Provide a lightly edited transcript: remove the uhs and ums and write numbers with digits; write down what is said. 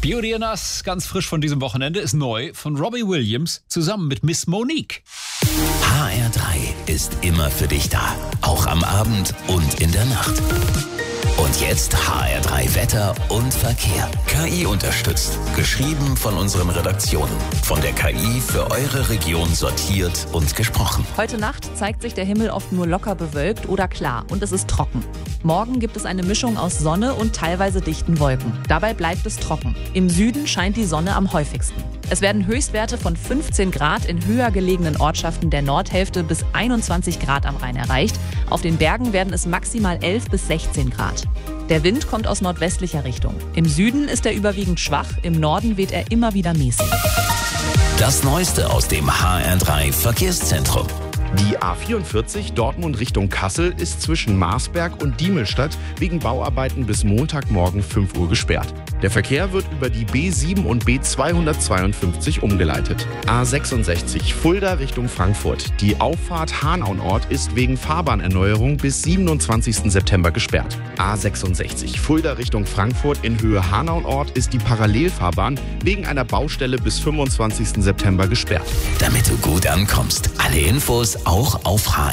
Beauty and Us, ganz frisch von diesem Wochenende, ist neu von Robbie Williams zusammen mit Miss Monique. HR3 ist immer für dich da, auch am Abend und in der Nacht. Und jetzt HR3 Wetter und Verkehr. KI unterstützt. Geschrieben von unseren Redaktionen. Von der KI für eure Region sortiert und gesprochen. Heute Nacht zeigt sich der Himmel oft nur locker bewölkt oder klar und es ist trocken. Morgen gibt es eine Mischung aus Sonne und teilweise dichten Wolken. Dabei bleibt es trocken. Im Süden scheint die Sonne am häufigsten. Es werden Höchstwerte von 15 Grad in höher gelegenen Ortschaften der Nordhälfte bis 21 Grad am Rhein erreicht. Auf den Bergen werden es maximal 11 bis 16 Grad. Der Wind kommt aus nordwestlicher Richtung. Im Süden ist er überwiegend schwach, im Norden weht er immer wieder mäßig. Das Neueste aus dem HR3 Verkehrszentrum. Die A44 Dortmund Richtung Kassel ist zwischen Marsberg und Diemelstadt wegen Bauarbeiten bis Montagmorgen 5 Uhr gesperrt. Der Verkehr wird über die B7 und B252 umgeleitet. A66 Fulda Richtung Frankfurt. Die Auffahrt Hanau-Nord ist wegen Fahrbahnerneuerung bis 27. September gesperrt. A66 Fulda Richtung Frankfurt in Höhe Hanau-Nord ist die Parallelfahrbahn wegen einer Baustelle bis 25. September gesperrt. Damit du gut ankommst. Alle Infos auch auf HR3.